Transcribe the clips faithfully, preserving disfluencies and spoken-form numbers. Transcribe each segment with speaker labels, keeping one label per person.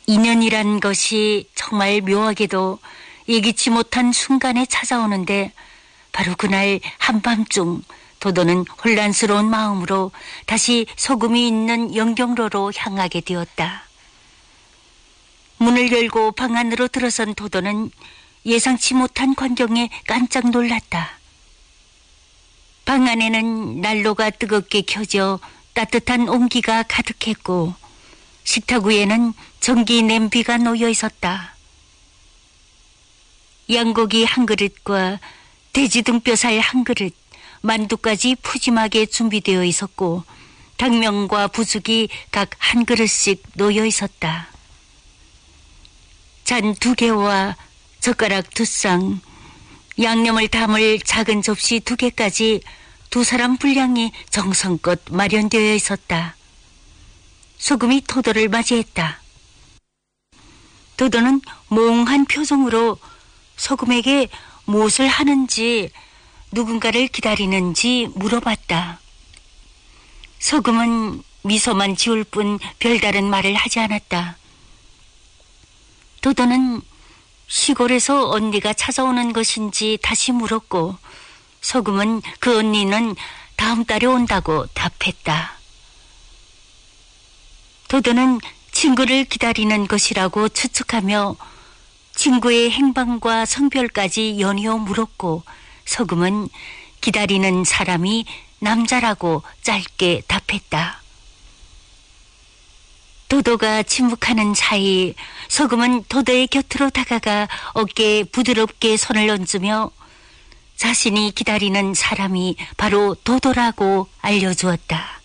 Speaker 1: 인연이란 것이 정말 묘하게도 예기치 못한 순간에 찾아오는데 바로 그날 한밤중 도도는 혼란스러운 마음으로 다시 소금이 있는 영경로로 향하게 되었다. 문을 열고 방 안으로 들어선 도도는 예상치 못한 광경에 깜짝 놀랐다. 방 안에는 난로가 뜨겁게 켜져 따뜻한 온기가 가득했고 식탁 위에는 전기 냄비가 놓여 있었다. 양고기 한 그릇과 돼지 등뼈살 한 그릇, 만두까지 푸짐하게 준비되어 있었고 당면과 부숙이 각 한 그릇씩 놓여 있었다. 잔 두 개와 젓가락 두 쌍, 양념을 담을 작은 접시 두 개까지 두 사람 분량이 정성껏 마련되어 있었다. 소금이 도도를 맞이했다. 도도는 몽한 표정으로 소금에게 무엇을 하는지 누군가를 기다리는지 물어봤다. 소금은 미소만 지을 뿐 별다른 말을 하지 않았다. 도도는 시골에서 언니가 찾아오는 것인지 다시 물었고 소금은 그 언니는 다음 달에 온다고 답했다. 도도는 친구를 기다리는 것이라고 추측하며 친구의 행방과 성별까지 연이어 물었고 소금은 기다리는 사람이 남자라고 짧게 답했다. 도도가 침묵하는 사이 소금은 도도의 곁으로 다가가 어깨에 부드럽게 손을 얹으며 자신이 기다리는 사람이 바로 도도라고 알려주었다.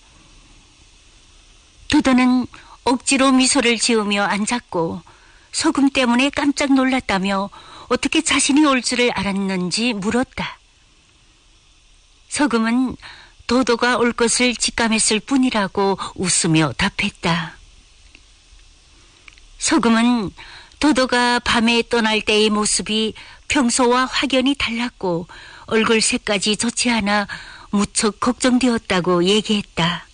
Speaker 1: 도도는 억지로 미소를 지으며 앉았고 소금 때문에 깜짝 놀랐다며 어떻게 자신이 올 줄을 알았는지 물었다. 소금은 도도가 올 것을 직감했을 뿐이라고 웃으며 답했다. 소금은 도도가 밤에 떠날 때의 모습이 평소와 확연히 달랐고 얼굴 색까지 좋지 않아 무척 걱정되었다고 얘기했다.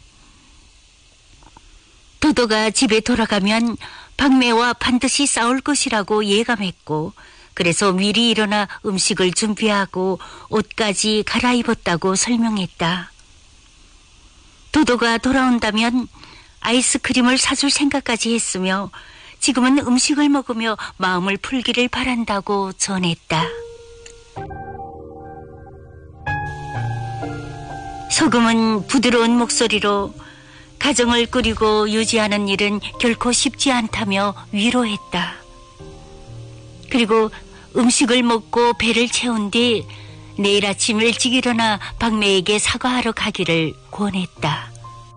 Speaker 1: 도도가 집에 돌아가면 박매와 반드시 싸울 것이라고 예감했고 그래서 미리 일어나 음식을 준비하고 옷까지 갈아입었다고 설명했다. 도도가 돌아온다면 아이스크림을 사줄 생각까지 했으며 지금은 음식을 먹으며 마음을 풀기를 바란다고 전했다. 소금은 부드러운 목소리로 가정을 꾸리고 유지하는 일은 결코 쉽지 않다며 위로했다. 그리고 음식을 먹고 배를 채운 뒤 내일 아침 일찍 일어나 박매에게 사과하러 가기를 권했다.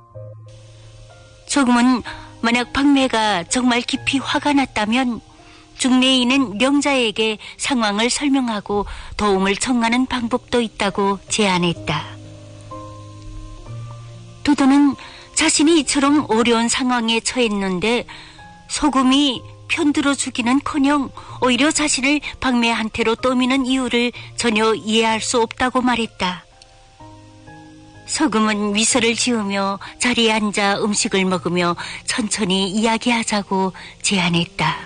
Speaker 1: 소금은 만약 박매가 정말 깊이 화가 났다면 중매인은 명자에게 상황을 설명하고 도움을 청하는 방법도 있다고 제안했다. 도도는 자신이 이처럼 어려운 상황에 처했는데 소금이 편들어주기는커녕 오히려 자신을 박매한테로 떠미는 이유를 전혀 이해할 수 없다고 말했다. 소금은 미소를 지으며 자리에 앉아 음식을 먹으며 천천히 이야기하자고 제안했다.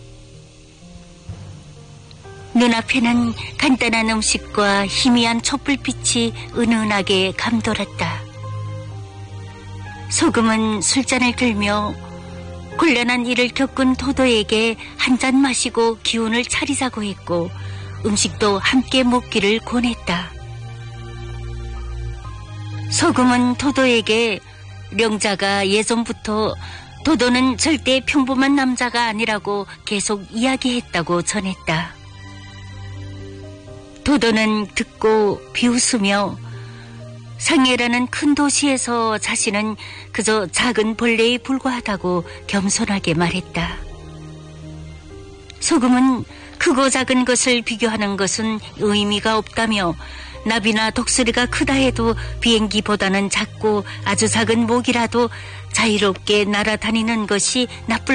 Speaker 1: 눈앞에는 간단한 음식과 희미한 촛불빛이 은은하게 감돌았다. 소금은 술잔을 들며 곤란한 일을 겪은 도도에게 한 잔 마시고 기운을 차리자고 했고 음식도 함께 먹기를 권했다. 소금은 도도에게 명자가 예전부터 도도는 절대 평범한 남자가 아니라고 계속 이야기했다고 전했다. 도도는 듣고 비웃으며 상해라는 큰 도시에서 자신은 그저 작은 벌레에 불과하다고 겸손하게 말했다. 소금은 크고 작은 것을 비교하는 것은 의미가 없다며 나비나 독수리가 크다 해도 비행기보다는 작고 아주 작은 모기라도 자유롭게 날아다니는 것이 나쁠